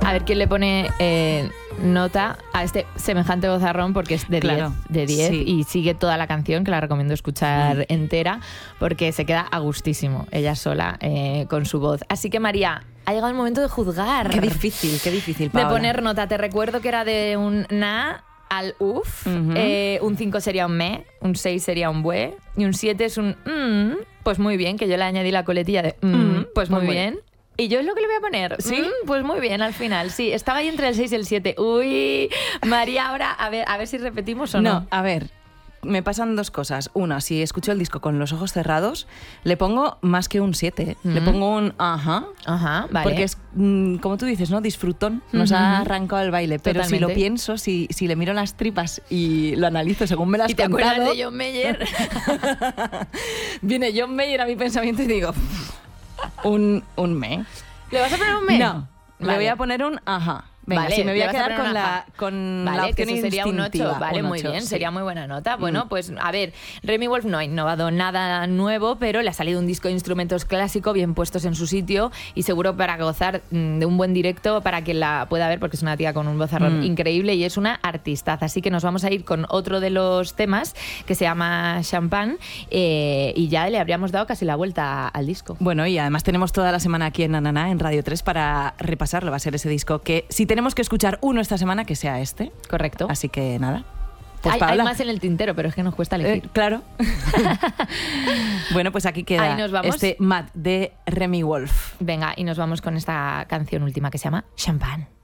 A ver quién le pone nota a este semejante vozarrón, porque es de 10, Claro, de 10 sí. y sigue toda la canción, que la recomiendo escuchar entera, porque se queda a gustísimo ella sola con su voz. Así que, María, ha llegado el momento de juzgar. Qué difícil, De Paola. poner nota. Te recuerdo que era de un na al uf, un 5 sería un me, un 6 sería un bue y un 7 es un pues muy bien, que yo le añadí la coletilla de pues muy bien. Y yo es lo que le voy a poner. ¿Sí? Pues muy bien, al final. Sí, estaba ahí entre el 6 y el 7. Uy, María, ahora a ver si repetimos o no. No, a ver, me pasan dos cosas. Una, si escucho el disco con los ojos cerrados, le pongo más que un 7. Le pongo un ajá. Ajá, vale. Porque es, como tú dices, ¿no? Disfrutón. Nos ha arrancado el baile. Pero si lo Totalmente. pienso, si le miro las tripas y lo analizo según me las ¿Y te contado, acuerdas de John Mayer? viene John Mayer a mi pensamiento y digo, un me. ¿Le vas a poner un me? No, le Vale. voy a poner un ajá. Venga, Vale, si me voy le a vas a quedar poner con un la, ajá. con la Vale, que opción eso sería un 8. instintiva. Vale, Un muy 8, bien, sí. sería muy buena nota. Bueno, pues a ver, Remi Wolf no ha innovado nada nuevo, pero le ha salido un disco de instrumentos clásico bien puestos en su sitio y seguro para gozar de un buen directo para quien la pueda ver, porque es una tía con un vozarrón increíble y es una artistaza. Así que nos vamos a ir con otro de los temas que se llama Champagne y ya le habríamos dado casi la vuelta al disco. Bueno, y además tenemos toda la semana aquí en Nananá, en Radio 3, para repasarlo. Va a ser ese disco que, si tenemos que escuchar uno esta semana, que sea este. Correcto. Así que nada. Pues hay Paola. más en el tintero, pero es que nos cuesta elegir. Claro. Bueno, pues aquí queda Ahí nos vamos. este Mad de Remi Wolf. Venga, y nos vamos con esta canción última que se llama Champagne.